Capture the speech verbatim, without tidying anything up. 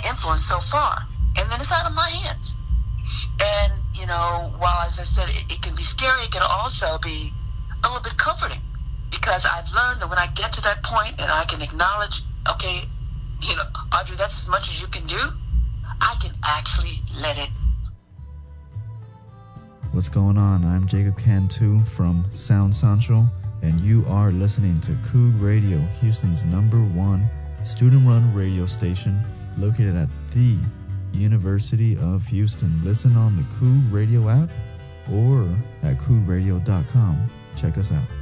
influence so far, and then it's out of my hands. And, you know, while, as I said, it, it can be scary, it can also be a little bit comforting, because I've learned that when I get to that point and I can acknowledge, okay, you know, Audrey, that's as much as you can do, I can actually let it. What's going on? I'm Jacob Cantu from Sound Central, and you are listening to Coog Radio, Houston's number one student-run radio station, located at the University of Houston. Listen on the Coog Radio app or at coog radio dot com. Check us out.